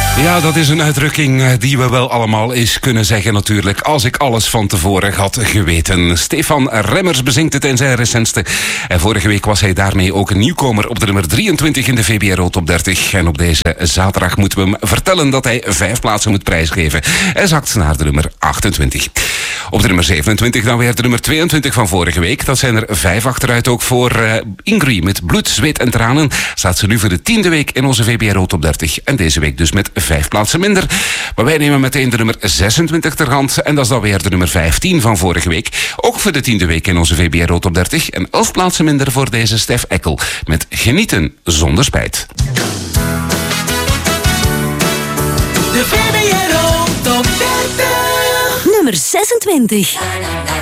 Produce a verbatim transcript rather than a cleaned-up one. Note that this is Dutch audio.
Ja, dat is een uitdrukking die we wel allemaal eens kunnen zeggen natuurlijk. Als ik alles van tevoren had geweten. Stefan Remmers bezingt het in zijn recentste. En vorige week was hij daarmee ook een nieuwkomer op de nummer drieëntwintig in de V B R O Top dertig. En op deze zaterdag moeten we hem vertellen dat hij vijf plaatsen moet prijsgeven. Hij zakt naar de nummer achtentwintig. Op de nummer zevenentwintig dan weer de nummer tweeëntwintig van vorige week. Dat zijn er vijf achteruit ook voor uh, Ingrid met Bloed, Zweet en Tranen. Staat ze nu voor de tiende week in onze V B R O Top dertig. En deze week dus met vijf plaatsen minder. Maar wij nemen meteen de nummer zesentwintig ter hand. En dat is dan weer de nummer vijftien van vorige week. Ook voor de tiende week in onze V B R O Top dertig. En elf plaatsen minder voor deze Stef Eckel. Met Genieten zonder spijt. De V B R O Top dertig. Nummer zesentwintig.